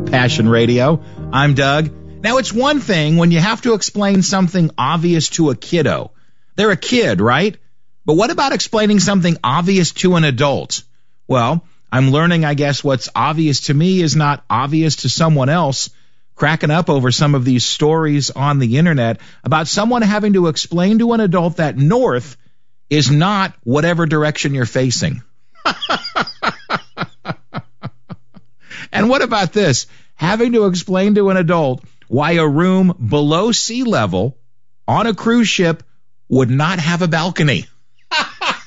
Passion Radio. I'm Doug. Now, it's one thing when you have to explain something obvious to a kiddo. They're a kid, right? But what about explaining something obvious to an adult? Well, I'm learning, I guess, what's obvious to me is not obvious to someone else. Cracking up over some of these stories on the internet about someone having to explain to an adult that north is not whatever direction you're facing. And what about this? Having to explain to an adult why a room below sea level on a cruise ship would not have a balcony.